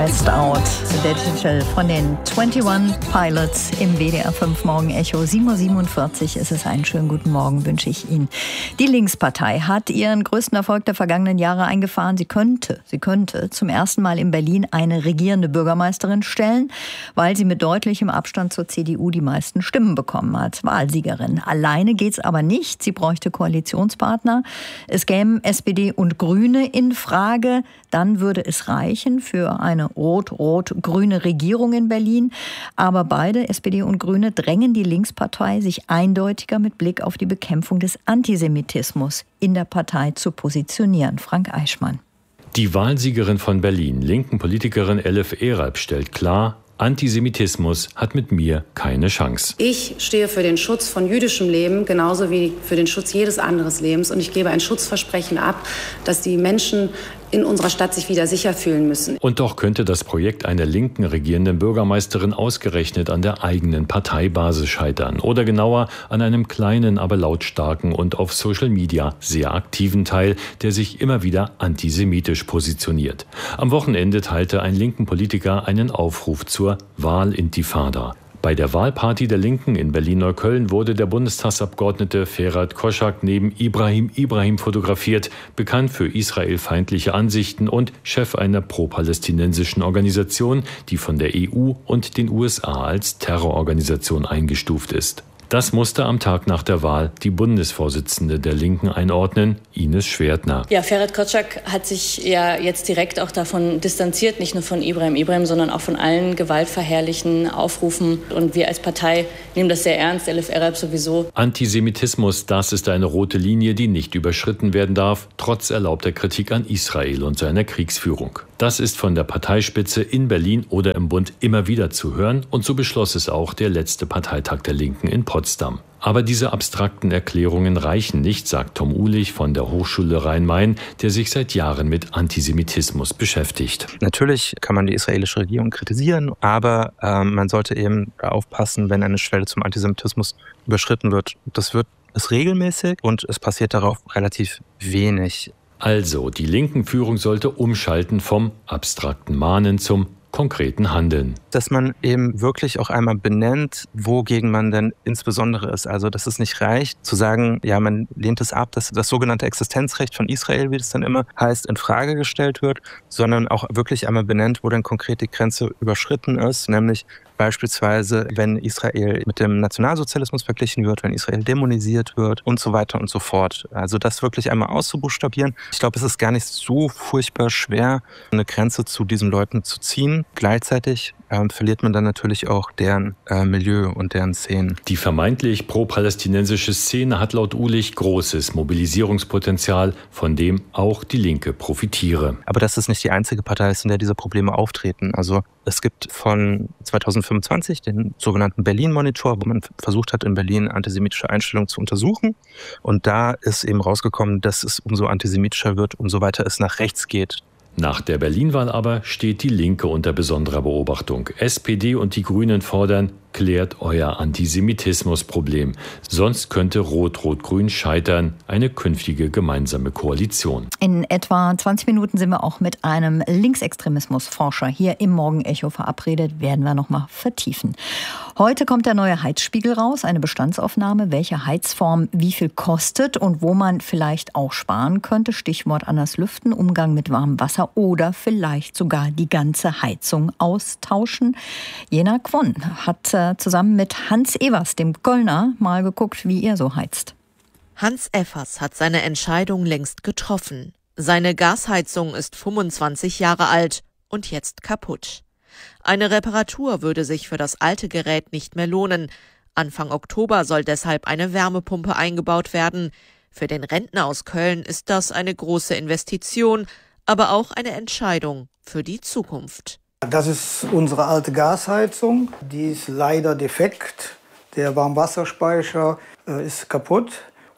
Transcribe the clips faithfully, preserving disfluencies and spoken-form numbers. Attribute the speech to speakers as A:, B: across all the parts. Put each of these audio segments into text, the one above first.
A: Best Out, der Titel von den einundzwanzig Pilots im W D R fünf Morgen-Echo. sieben Uhr siebenundvierzig ist es. Einen schönen guten Morgen wünsche ich Ihnen. Die Linkspartei hat ihren größten Erfolg der vergangenen Jahre eingefahren. Sie könnte, sie könnte zum ersten Mal in Berlin eine regierende Bürgermeisterin stellen, weil sie mit deutlichem Abstand zur C D U die meisten Stimmen bekommen hat, Wahlsiegerin. Alleine geht's aber nicht. Sie bräuchte Koalitionspartner. Es kämen S P D und Grüne in Frage. Dann würde es reichen für eine rot-rot-grüne Regierung in Berlin. Aber beide, S P D und Grüne, drängen die Linkspartei, sich eindeutiger mit Blick auf die Bekämpfung des Antisemitismus in der Partei zu positionieren. Frank Eichmann.
B: Die Wahlsiegerin von Berlin, linken Politikerin Elif Eralp, stellt klar, Antisemitismus hat mit mir keine Chance.
C: Ich stehe für den Schutz von jüdischem Leben, genauso wie für den Schutz jedes anderen Lebens. Und ich gebe ein Schutzversprechen ab, dass die Menschen in unserer Stadt sich wieder sicher fühlen müssen.
B: Und doch könnte das Projekt einer linken regierenden Bürgermeisterin ausgerechnet an der eigenen Parteibasis scheitern. Oder genauer an einem kleinen, aber lautstarken und auf Social Media sehr aktiven Teil, der sich immer wieder antisemitisch positioniert. Am Wochenende teilte ein linken Politiker einen Aufruf zur Wahlintifada. Bei der Wahlparty der Linken in Berlin-Neukölln wurde der Bundestagsabgeordnete Ferhat Koschak neben Ibrahim Ibrahim fotografiert, bekannt für israelfeindliche Ansichten und Chef einer pro-palästinensischen Organisation, die von der E U und den U S A als Terrororganisation eingestuft ist. Das musste am Tag nach der Wahl die Bundesvorsitzende der Linken einordnen, Ines Schwertner.
D: Ja, Ferhat Koschak hat sich ja jetzt direkt auch davon distanziert, nicht nur von Ibrahim Ibrahim, sondern auch von allen gewaltverherrlichen Aufrufen. Und wir als Partei nehmen das sehr ernst, Elif Eralp sowieso.
B: Antisemitismus, das ist eine rote Linie, die nicht überschritten werden darf, trotz erlaubter Kritik an Israel und seiner Kriegsführung. Das ist von der Parteispitze in Berlin oder im Bund immer wieder zu hören und so beschloss es auch der letzte Parteitag der Linken in Potsdam. Aber diese abstrakten Erklärungen reichen nicht, sagt Tom Uhlich von der Hochschule Rhein-Main, der sich seit Jahren mit Antisemitismus beschäftigt.
E: Natürlich kann man die israelische Regierung kritisieren, aber äh, man sollte eben aufpassen, wenn eine Schwelle zum Antisemitismus überschritten wird. Das wird es regelmäßig und es passiert darauf relativ wenig.
B: Also, die linken Führung sollte umschalten vom abstrakten Mahnen zum konkreten Handeln.
E: Dass man eben wirklich auch einmal benennt, wogegen man denn insbesondere ist. Also, dass es nicht reicht, zu sagen, ja, man lehnt es ab, dass das sogenannte Existenzrecht von Israel, wie das dann immer heißt, in Frage gestellt wird, sondern auch wirklich einmal benennt, wo dann konkret die Grenze überschritten ist, nämlich beispielsweise, wenn Israel mit dem Nationalsozialismus verglichen wird, wenn Israel dämonisiert wird und so weiter und so fort. Also das wirklich einmal auszubuchstabieren. Ich glaube, es ist gar nicht so furchtbar schwer, eine Grenze zu diesen Leuten zu ziehen. Gleichzeitig ähm, verliert man dann natürlich auch deren äh, Milieu und deren Szenen.
B: Die vermeintlich pro-palästinensische Szene hat laut Uhlich großes Mobilisierungspotenzial, von dem auch die Linke profitiere.
E: Aber das ist nicht die einzige Partei, in der diese Probleme auftreten. Also es gibt von zweitausendfünfundzwanzig den sogenannten Berlin-Monitor, wo man versucht hat, in Berlin antisemitische Einstellungen zu untersuchen. Und da ist eben rausgekommen, dass es umso antisemitischer wird, umso weiter es nach rechts geht.
B: Nach der Berlin-Wahl aber steht die Linke unter besonderer Beobachtung. S P D und die Grünen fordern, klärt euer Antisemitismusproblem. Sonst könnte Rot-Rot-Grün scheitern, eine künftige gemeinsame Koalition.
A: In etwa zwanzig Minuten sind wir auch mit einem Linksextremismusforscher hier im Morgen-Echo verabredet. Werden wir noch mal vertiefen. Heute kommt der neue Heizspiegel raus, eine Bestandsaufnahme, welche Heizform wie viel kostet und wo man vielleicht auch sparen könnte. Stichwort anders lüften, Umgang mit warmem Wasser oder vielleicht sogar die ganze Heizung austauschen. Jena Kwon hat zusammen mit Hans Evers, dem Kölner, mal geguckt, wie ihr so heizt.
F: Hans Evers hat seine Entscheidung längst getroffen. Seine Gasheizung ist fünfundzwanzig Jahre alt und jetzt kaputt. Eine Reparatur würde sich für das alte Gerät nicht mehr lohnen. Anfang Oktober soll deshalb eine Wärmepumpe eingebaut werden. Für den Rentner aus Köln ist das eine große Investition, aber auch eine Entscheidung für die Zukunft.
G: Das ist unsere alte Gasheizung. Die ist leider defekt. Der Warmwasserspeicher äh, ist kaputt.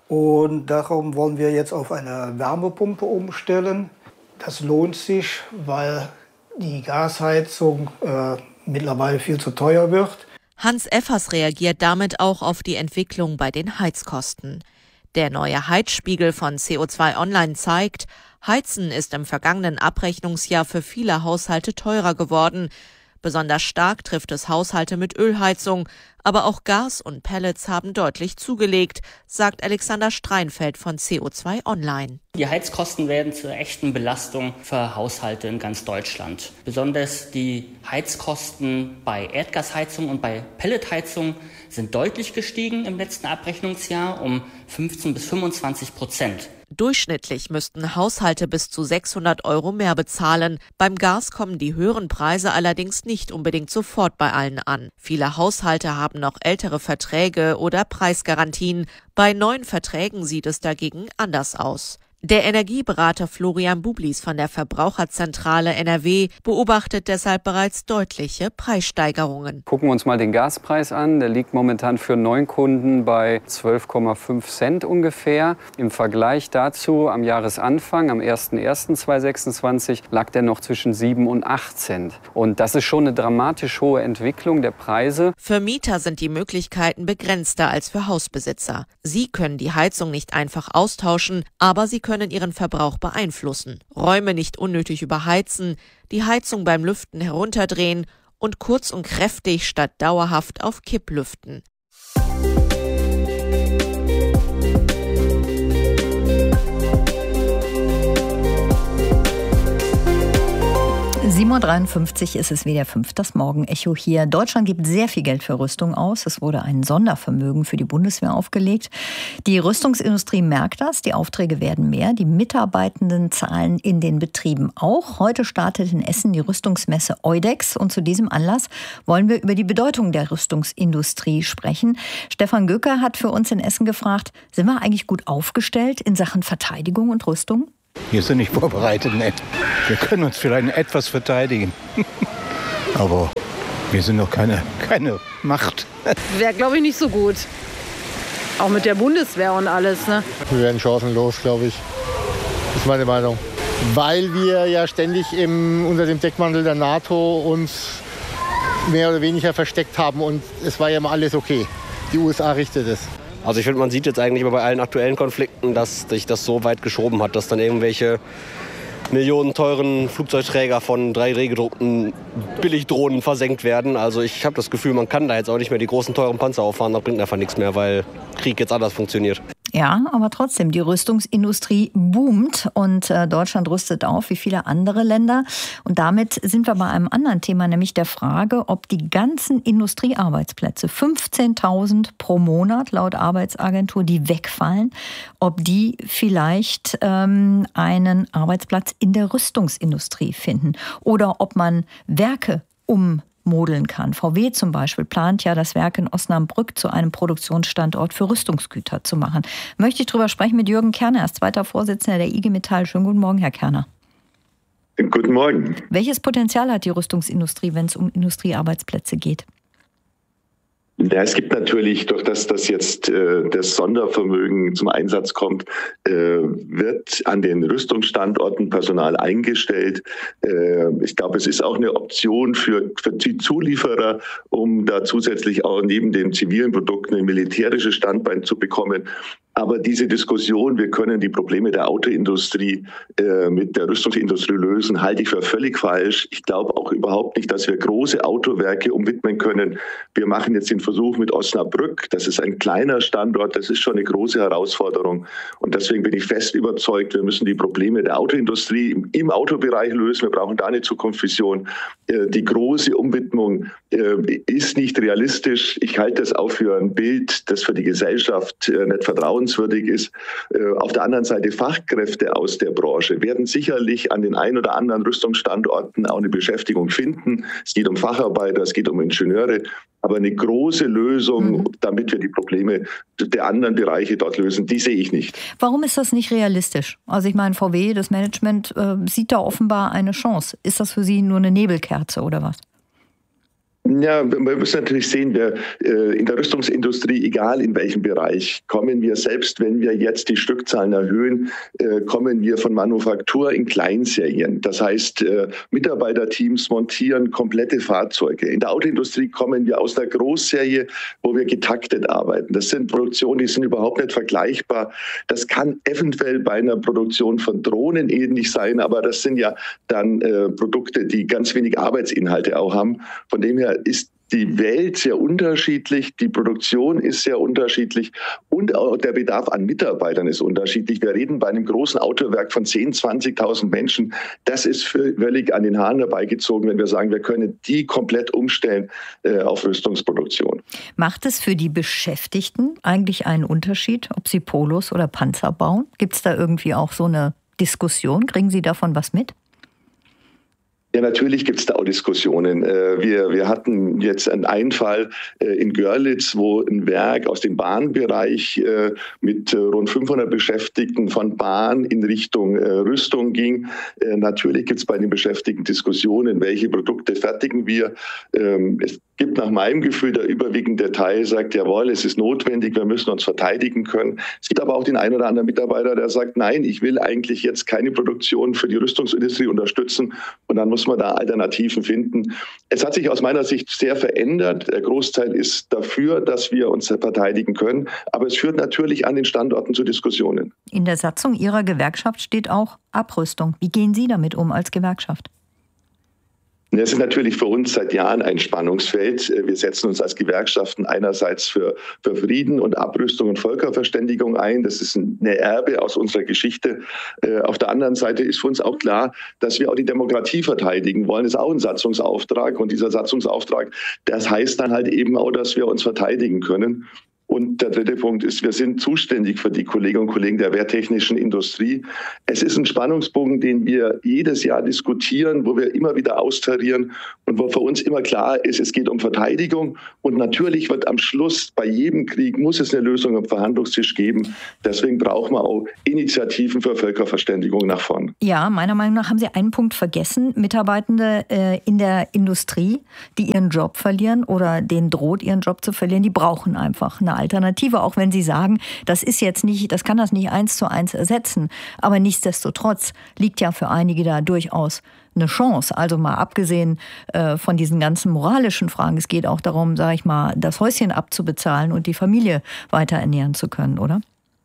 G: Und darum wollen wir jetzt auf eine Wärmepumpe umstellen. Das lohnt sich, weil die Gasheizung äh, mittlerweile viel zu teuer wird.
F: Hans Evers reagiert damit auch auf die Entwicklung bei den Heizkosten. Der neue Heizspiegel von C O zwei Online zeigt, Heizen ist im vergangenen Abrechnungsjahr für viele Haushalte teurer geworden. Besonders stark trifft es Haushalte mit Ölheizung, aber auch Gas und Pellets haben deutlich zugelegt, sagt Alexander Streinfeld von C O zwei Online.
H: Die Heizkosten werden zur echten Belastung für Haushalte in ganz Deutschland. Besonders die Heizkosten bei Erdgasheizung und bei Pelletheizung sind deutlich gestiegen im letzten Abrechnungsjahr um fünfzehn bis fünfundzwanzig Prozent.
F: Durchschnittlich müssten Haushalte bis zu sechshundert Euro mehr bezahlen. Beim Gas kommen die höheren Preise allerdings nicht unbedingt sofort bei allen an. Viele Haushalte haben noch ältere Verträge oder Preisgarantien. Bei neuen Verträgen sieht es dagegen anders aus. Der Energieberater Florian Bublis von der Verbraucherzentrale N R W beobachtet deshalb bereits deutliche Preissteigerungen.
I: Gucken wir uns mal den Gaspreis an. Der liegt momentan für Neukunden bei zwölf Komma fünf Cent ungefähr. Im Vergleich dazu am Jahresanfang, am erster erster zweitausendsechsundzwanzig, lag der noch zwischen sieben und acht Cent. Und das ist schon eine dramatisch hohe Entwicklung der Preise.
F: Für Mieter sind die Möglichkeiten begrenzter als für Hausbesitzer. Sie können die Heizung nicht einfach austauschen, aber sie können können ihren Verbrauch beeinflussen. Räume nicht unnötig überheizen, die Heizung beim Lüften herunterdrehen und kurz und kräftig statt dauerhaft auf Kipp lüften.
A: sieben Uhr dreiundfünfzig ist es wieder fünf, das Morgenecho hier. Deutschland gibt sehr viel Geld für Rüstung aus. Es wurde ein Sondervermögen für die Bundeswehr aufgelegt. Die Rüstungsindustrie merkt das. Die Aufträge werden mehr. Die Mitarbeitenden zahlen in den Betrieben auch. Heute startet in Essen die Rüstungsmesse Eudex. Und zu diesem Anlass wollen wir über die Bedeutung der Rüstungsindustrie sprechen. Stefan Göcker hat für uns in Essen gefragt, sind wir eigentlich gut aufgestellt in Sachen Verteidigung und Rüstung?
J: Wir sind nicht vorbereitet, ne? Wir können uns vielleicht etwas verteidigen. Aber wir sind noch keine, keine Macht.
K: Wäre, glaube ich, nicht so gut. Auch mit der Bundeswehr und alles, ne?
L: Wir werden chancenlos, glaube ich. Das ist meine Meinung. Weil wir ja ständig im, unter dem Deckmantel der NATO uns mehr oder weniger versteckt haben. Und es war ja immer alles okay. Die U S A richtet es.
M: Also ich finde, man sieht jetzt eigentlich immer bei allen aktuellen Konflikten, dass sich das so weit geschoben hat, dass dann irgendwelche millionenteuren Flugzeugträger von drei D gedruckten Billigdrohnen versenkt werden. Also ich habe das Gefühl, man kann da jetzt auch nicht mehr die großen teuren Panzer auffahren, da bringt einfach nichts mehr, weil Krieg jetzt anders funktioniert.
A: Ja, aber trotzdem, die Rüstungsindustrie boomt und äh, Deutschland rüstet auf, wie viele andere Länder. Und damit sind wir bei einem anderen Thema, nämlich der Frage, ob die ganzen Industriearbeitsplätze, fünfzehntausend pro Monat laut Arbeitsagentur, die wegfallen, ob die vielleicht ähm, einen Arbeitsplatz in der Rüstungsindustrie finden oder ob man Werke um modeln kann. V W zum Beispiel plant ja, das Werk in Osnabrück zu einem Produktionsstandort für Rüstungsgüter zu machen. Möchte ich darüber sprechen mit Jürgen Kerner, er ist zweiter Vorsitzender der I G Metall. Schönen guten Morgen, Herr Kerner.
N: Guten Morgen.
A: Welches Potenzial hat die Rüstungsindustrie, wenn es um Industriearbeitsplätze geht?
N: Ja, es gibt natürlich, durch das, dass jetzt äh, das Sondervermögen zum Einsatz kommt, äh, wird an den Rüstungsstandorten Personal eingestellt. Äh, ich glaube, es ist auch eine Option für, für die Zulieferer, um da zusätzlich auch neben den zivilen Produkten ein militärisches Standbein zu bekommen. Aber diese Diskussion, wir können die Probleme der Autoindustrie äh, mit der Rüstungsindustrie lösen, halte ich für völlig falsch. Ich glaube auch überhaupt nicht, dass wir große Autowerke umwidmen können. Wir machen jetzt den Versuch mit Osnabrück. Das ist ein kleiner Standort. Das ist schon eine große Herausforderung. Und deswegen bin ich fest überzeugt, wir müssen die Probleme der Autoindustrie im, im Autobereich lösen. Wir brauchen da eine Zukunftsvision. Äh, die große Umwidmung äh, ist nicht realistisch. Ich halte das auch für ein Bild, das für die Gesellschaft äh, nicht vertrauen ist. Auf der anderen Seite Fachkräfte aus der Branche werden sicherlich an den ein oder anderen Rüstungsstandorten auch eine Beschäftigung finden. Es geht um Facharbeiter, es geht um Ingenieure. Aber eine große Lösung, mhm. damit wir die Probleme der anderen Bereiche dort lösen, die sehe ich nicht.
A: Warum ist das nicht realistisch? Also ich meine, V W, das Management, äh, sieht da offenbar eine Chance. Ist das für Sie nur eine Nebelkerze oder was?
N: Ja, wir müssen natürlich sehen, wir äh, in der Rüstungsindustrie, egal in welchem Bereich, kommen wir, selbst wenn wir jetzt die Stückzahlen erhöhen, äh, kommen wir von Manufaktur in Kleinserien. Das heißt, äh, Mitarbeiterteams montieren komplette Fahrzeuge. In der Autoindustrie kommen wir aus der Großserie, wo wir getaktet arbeiten. Das sind Produktionen, die sind überhaupt nicht vergleichbar. Das kann eventuell bei einer Produktion von Drohnen ähnlich sein, aber das sind ja dann äh, Produkte, die ganz wenig Arbeitsinhalte auch haben. Von dem her ist die Welt sehr unterschiedlich, die Produktion ist sehr unterschiedlich und auch der Bedarf an Mitarbeitern ist unterschiedlich. Wir reden bei einem großen Autowerk von zehntausend, zwanzigtausend Menschen. Das ist völlig an den Haaren herbeigezogen, wenn wir sagen, wir können die komplett umstellen äh, auf Rüstungsproduktion.
A: Macht es für die Beschäftigten eigentlich einen Unterschied, ob sie Polos oder Panzer bauen? Gibt es da irgendwie auch so eine Diskussion? Kriegen Sie davon was mit?
N: Ja, natürlich gibt es da auch Diskussionen. Wir, wir hatten jetzt einen Einfall in Görlitz, wo ein Werk aus dem Bahnbereich mit rund fünfhundert Beschäftigten von Bahn in Richtung Rüstung ging. Natürlich gibt es bei den Beschäftigten Diskussionen, welche Produkte fertigen wir. Es gibt nach meinem Gefühl der überwiegende Teil, sagt, jawohl, es ist notwendig, wir müssen uns verteidigen können. Es gibt aber auch den einen oder anderen Mitarbeiter, der sagt, nein, ich will eigentlich jetzt keine Produktion für die Rüstungsindustrie unterstützen und dann muss man da Alternativen finden. Es hat sich aus meiner Sicht sehr verändert. Der Großteil ist dafür, dass wir uns verteidigen können, aber es führt natürlich an den Standorten zu Diskussionen.
A: In der Satzung Ihrer Gewerkschaft steht auch Abrüstung. Wie gehen Sie damit um als Gewerkschaft?
N: Das ist natürlich für uns seit Jahren ein Spannungsfeld. Wir setzen uns als Gewerkschaften einerseits für, für Frieden und Abrüstung und Völkerverständigung ein. Das ist eine Erbe aus unserer Geschichte. Auf der anderen Seite ist für uns auch klar, dass wir auch die Demokratie verteidigen wollen. Das ist auch ein Satzungsauftrag. Und dieser Satzungsauftrag, das heißt dann halt eben auch, dass wir uns verteidigen können. Und der dritte Punkt ist, wir sind zuständig für die Kolleginnen und Kollegen der wehrtechnischen Industrie. Es ist ein Spannungsbogen, den wir jedes Jahr diskutieren, wo wir immer wieder austarieren und wo für uns immer klar ist, es geht um Verteidigung. Und natürlich wird am Schluss bei jedem Krieg, muss es eine Lösung am Verhandlungstisch geben. Deswegen brauchen wir auch Initiativen für Völkerverständigung nach vorn.
A: Ja, meiner Meinung nach haben Sie einen Punkt vergessen. Mitarbeitende äh, in der Industrie, die ihren Job verlieren oder denen droht, ihren Job zu verlieren, die brauchen einfach eine Alternative, auch wenn Sie sagen, das ist jetzt nicht, das kann das nicht eins zu eins ersetzen. Aber nichtsdestotrotz liegt ja für einige da durchaus eine Chance. Also mal abgesehen äh, von diesen ganzen moralischen Fragen. Es geht auch darum, sage ich mal, das Häuschen abzubezahlen und die Familie weiter ernähren zu können, oder?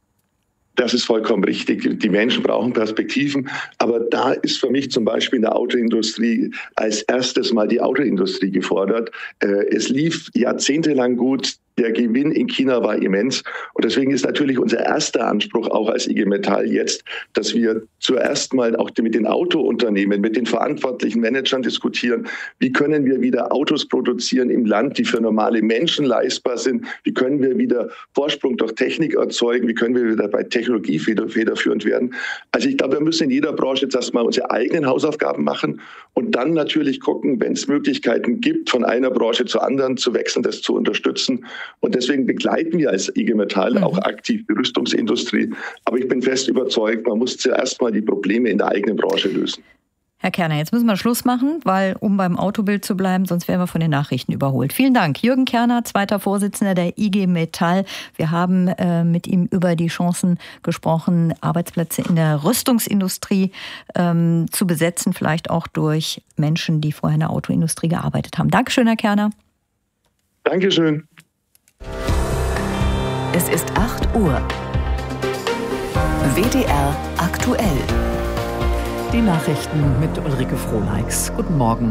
N: Das ist vollkommen richtig. Die Menschen brauchen Perspektiven. Aber da ist für mich zum Beispiel in der Autoindustrie als erstes mal die Autoindustrie gefordert. Es lief jahrzehntelang gut. Der Gewinn in China war immens. Und deswegen ist natürlich unser erster Anspruch auch als I G Metall jetzt, dass wir zuerst mal auch mit den Autounternehmen, mit den verantwortlichen Managern diskutieren, wie können wir wieder Autos produzieren im Land, die für normale Menschen leistbar sind? Wie können wir wieder Vorsprung durch Technik erzeugen? Wie können wir wieder bei Technologie federführend werden? Also ich glaube, wir müssen in jeder Branche jetzt erstmal unsere eigenen Hausaufgaben machen und dann natürlich gucken, wenn es Möglichkeiten gibt, von einer Branche zur anderen zu wechseln, das zu unterstützen. Und deswegen begleiten wir als I G Metall mhm. auch aktiv die Rüstungsindustrie. Aber ich bin fest überzeugt, man muss zuerst mal die Probleme in der eigenen Branche lösen.
A: Herr Kerner, jetzt müssen wir Schluss machen, weil, um beim Autobild zu bleiben, sonst werden wir von den Nachrichten überholt. Vielen Dank. Jürgen Kerner, zweiter Vorsitzender der I G Metall. Wir haben äh, mit ihm über die Chancen gesprochen, Arbeitsplätze in der Rüstungsindustrie ähm, zu besetzen, vielleicht auch durch Menschen, die vorher in der Autoindustrie gearbeitet haben. Dankeschön, Herr Kerner.
N: Dankeschön.
O: Es ist acht Uhr. W D R aktuell.
P: Die Nachrichten mit Ulrike Frohleix. Guten Morgen.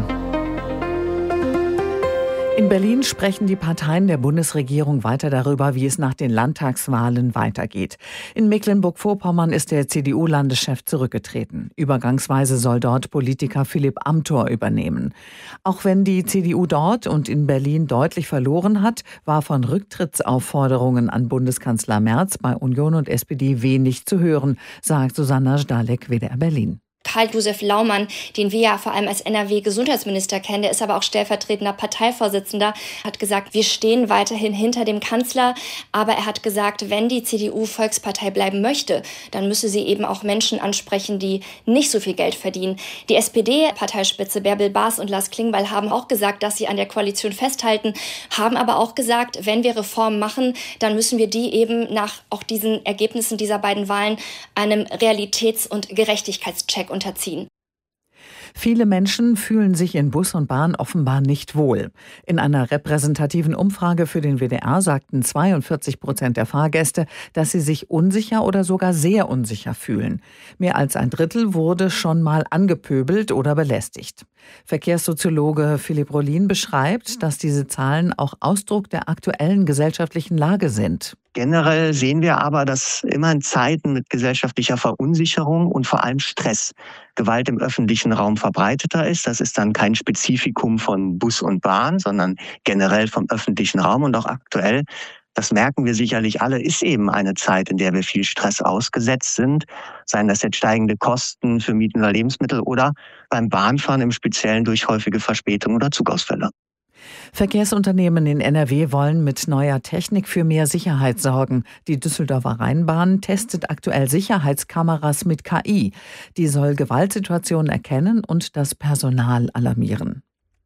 P: In Berlin sprechen die Parteien der Bundesregierung weiter darüber, wie es nach den Landtagswahlen weitergeht. In Mecklenburg-Vorpommern ist der C D U-Landeschef zurückgetreten. Übergangsweise soll dort Politiker Philipp Amthor übernehmen. Auch wenn die C D U dort und in Berlin deutlich verloren hat, war von Rücktrittsaufforderungen an Bundeskanzler Merz bei Union und S P D wenig zu hören, sagt Susanna Stahleck, W D R Berlin.
Q: Karl-Josef Laumann, den wir ja vor allem als N R W-Gesundheitsminister kennen, der ist aber auch stellvertretender Parteivorsitzender, hat gesagt, wir stehen weiterhin hinter dem Kanzler, aber er hat gesagt, wenn die C D U Volkspartei bleiben möchte, dann müsse sie eben auch Menschen ansprechen, die nicht so viel Geld verdienen. Die S P D-Parteispitze Bärbel Baas und Lars Klingbeil haben auch gesagt, dass sie an der Koalition festhalten, haben aber auch gesagt, wenn wir Reformen machen, dann müssen wir die eben nach auch diesen Ergebnissen dieser beiden Wahlen einem Realitäts- und Gerechtigkeitscheck unterziehen.
P: Viele Menschen fühlen sich in Bus und Bahn offenbar nicht wohl. In einer repräsentativen Umfrage für den W D R sagten zweiundvierzig Prozent der Fahrgäste, dass sie sich unsicher oder sogar sehr unsicher fühlen. Mehr als ein Drittel wurde schon mal angepöbelt oder belästigt. Verkehrssoziologe Philipp Rollin beschreibt, dass diese Zahlen auch Ausdruck der aktuellen gesellschaftlichen Lage sind.
R: Generell sehen wir aber, dass immer in Zeiten mit gesellschaftlicher Verunsicherung und vor allem Stress Gewalt im öffentlichen Raum verbreiteter ist. Das ist dann kein Spezifikum von Bus und Bahn, sondern generell vom öffentlichen Raum und auch aktuell. Das merken wir sicherlich alle, ist eben eine Zeit, in der wir viel Stress ausgesetzt sind. Seien das jetzt steigende Kosten für Mieten oder Lebensmittel oder beim Bahnfahren im Speziellen durch häufige Verspätungen oder Zugausfälle.
P: Verkehrsunternehmen in N R W wollen mit neuer Technik für mehr Sicherheit sorgen. Die Düsseldorfer Rheinbahn testet aktuell Sicherheitskameras mit K I. Die soll Gewaltsituationen erkennen und das Personal alarmieren.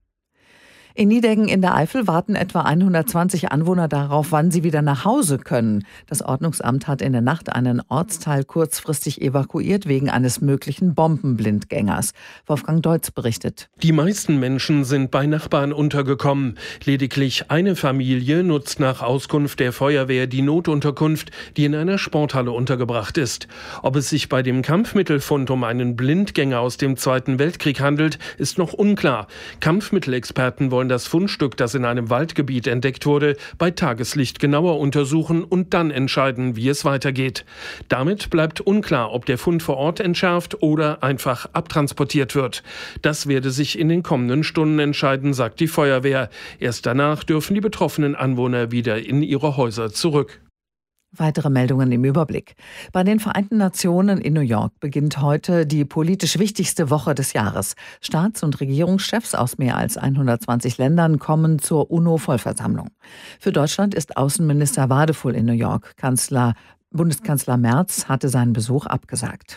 P: In Nideggen in der Eifel warten etwa hundertzwanzig Anwohner darauf, wann sie wieder nach Hause können. Das Ordnungsamt hat in der Nacht einen Ortsteil kurzfristig evakuiert wegen eines möglichen Bombenblindgängers. Wolfgang Deutz berichtet.
S: Die meisten Menschen sind bei Nachbarn untergekommen. Lediglich eine Familie nutzt nach Auskunft der Feuerwehr die Notunterkunft, die in einer Sporthalle untergebracht ist. Ob es sich bei dem Kampfmittelfund um einen Blindgänger aus dem Zweiten Weltkrieg handelt, ist noch unklar. Kampfmittelexperten wollen das Fundstück, das in einem Waldgebiet entdeckt wurde, bei Tageslicht genauer untersuchen und dann entscheiden, wie es weitergeht. Damit bleibt unklar, ob der Fund vor Ort entschärft oder einfach abtransportiert wird. Das werde sich in den kommenden Stunden entscheiden, sagt die Feuerwehr. Erst danach dürfen die betroffenen Anwohner wieder in ihre Häuser zurück.
P: Weitere Meldungen im Überblick. Bei den Vereinten Nationen in New York beginnt heute die politisch wichtigste Woche des Jahres. Staats- und Regierungschefs aus mehr als hundertzwanzig Ländern kommen zur UNO-Vollversammlung. Für Deutschland ist Außenminister Wadefull in New York. Kanzler, Bundeskanzler Merz hatte seinen Besuch abgesagt.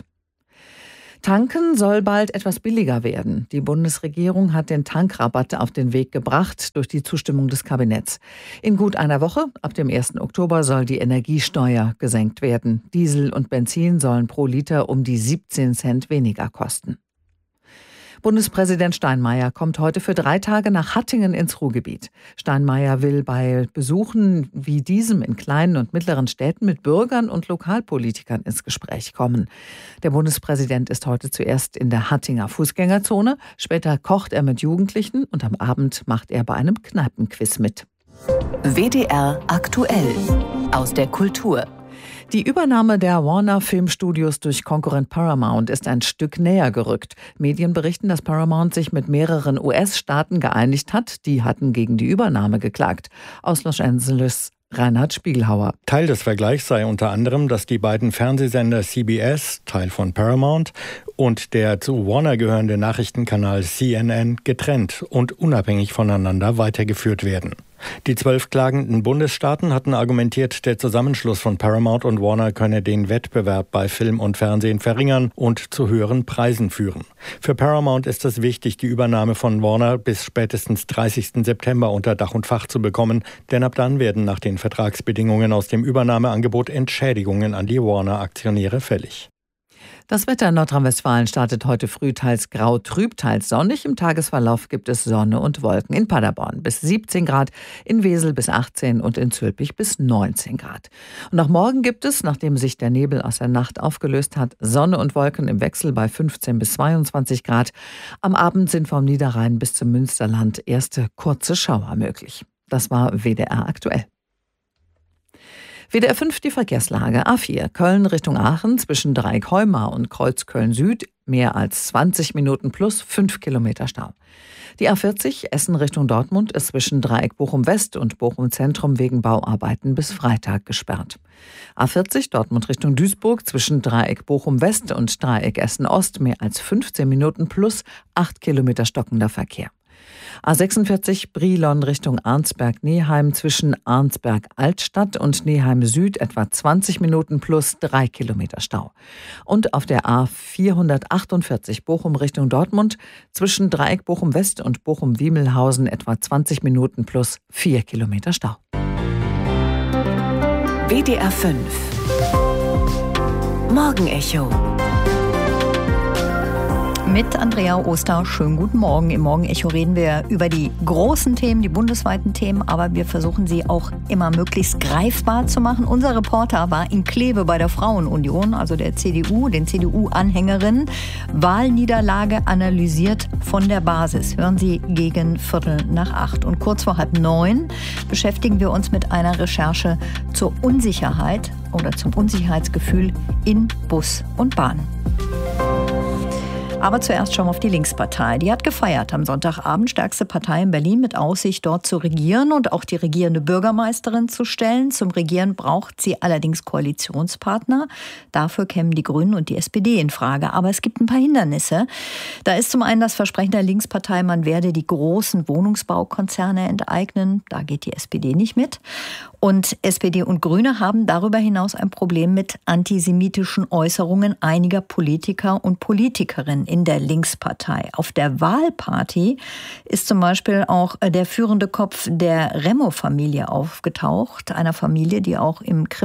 P: Tanken soll bald etwas billiger werden. Die Bundesregierung hat den Tankrabatt auf den Weg gebracht durch die Zustimmung des Kabinetts. In gut einer Woche, ab dem ersten Oktober, soll die Energiesteuer gesenkt werden. Diesel und Benzin sollen pro Liter um die siebzehn Cent weniger kosten. Bundespräsident Steinmeier kommt heute für drei Tage nach Hattingen ins Ruhrgebiet. Steinmeier will bei Besuchen wie diesem in kleinen und mittleren Städten mit Bürgern und Lokalpolitikern ins Gespräch kommen. Der Bundespräsident ist heute zuerst in der Hattinger Fußgängerzone, später kocht er mit Jugendlichen und am Abend macht er bei einem Kneipenquiz mit.
O: W D R aktuell aus der Kultur.
P: Die Übernahme der Warner Filmstudios durch Konkurrent Paramount ist ein Stück näher gerückt. Medien berichten, dass Paramount sich mit mehreren U S-Staaten geeinigt hat. Die hatten gegen die Übernahme geklagt. Aus Los Angeles Reinhard Spiegelhauer.
T: Teil des Vergleichs sei unter anderem, dass die beiden Fernsehsender C B S, Teil von Paramount, und der zu Warner gehörende Nachrichtenkanal C N N getrennt und unabhängig voneinander weitergeführt werden. Die zwölf klagenden Bundesstaaten hatten argumentiert, der Zusammenschluss von Paramount und Warner könne den Wettbewerb bei Film und Fernsehen verringern und zu höheren Preisen führen. Für Paramount ist es wichtig, die Übernahme von Warner bis spätestens dreißigsten September unter Dach und Fach zu bekommen, denn ab dann werden nach den Vertragsbedingungen aus dem Übernahmeangebot Entschädigungen an die Warner-Aktionäre fällig.
P: Das Wetter in Nordrhein-Westfalen startet heute früh teils grau, trüb, teils sonnig. Im Tagesverlauf gibt es Sonne und Wolken. In Paderborn bis siebzehn Grad, in Wesel bis achtzehn und in Zülpich bis neunzehn Grad. Und auch morgen gibt es, nachdem sich der Nebel aus der Nacht aufgelöst hat, Sonne und Wolken im Wechsel bei fünfzehn bis zweiundzwanzig Grad. Am Abend sind vom Niederrhein bis zum Münsterland erste kurze Schauer möglich. Das war W D R aktuell. W D R fünf die Verkehrslage. A vier Köln Richtung Aachen zwischen Dreieck-Heumar und Kreuz Köln Süd mehr als zwanzig Minuten plus fünf Kilometer Stau. Die A vierzig Essen Richtung Dortmund ist zwischen Dreieck Bochum West und Bochum Zentrum wegen Bauarbeiten bis Freitag gesperrt. A vierzig Dortmund Richtung Duisburg zwischen Dreieck Bochum West und Dreieck Essen Ost mehr als fünfzehn Minuten plus acht Kilometer stockender Verkehr. A sechsundvierzig Brilon Richtung Arnsberg-Neheim zwischen Arnsberg-Altstadt und Neheim Süd etwa zwanzig Minuten plus drei Kilometer Stau. Und auf der A vierhundertachtundvierzig Bochum Richtung Dortmund zwischen Dreieck Bochum West und Bochum-Wiemelhausen etwa zwanzig Minuten plus vier Kilometer Stau.
O: W D R fünf Morgenecho
A: mit Andrea Oster. Schönen guten Morgen. Im Morgenecho reden wir über die großen Themen, die bundesweiten Themen, aber wir versuchen sie auch immer möglichst greifbar zu machen. Unser Reporter war in Kleve bei der Frauenunion, also der C D U, den C D U-Anhängerinnen. Wahlniederlage analysiert von der Basis. Hören Sie gegen Viertel nach acht. Und kurz vor halb neun beschäftigen wir uns mit einer Recherche zur Unsicherheit oder zum Unsicherheitsgefühl in Bus und Bahn. Aber zuerst schauen wir auf die Linkspartei. Die hat gefeiert am Sonntagabend, stärkste Partei in Berlin mit Aussicht, dort zu regieren und auch die regierende Bürgermeisterin zu stellen. Zum Regieren braucht sie allerdings Koalitionspartner. Dafür kämen die Grünen und die S P D in Frage. Aber es gibt ein paar Hindernisse. Da ist zum einen das Versprechen der Linkspartei, man werde die großen Wohnungsbaukonzerne enteignen. Da geht die S P D nicht mit. Und S P D und Grüne haben darüber hinaus ein Problem mit antisemitischen Äußerungen einiger Politiker und Politikerinnen in der Linkspartei. Auf der Wahlparty ist zum Beispiel auch der führende Kopf der Remo-Familie aufgetaucht, einer Familie, die auch im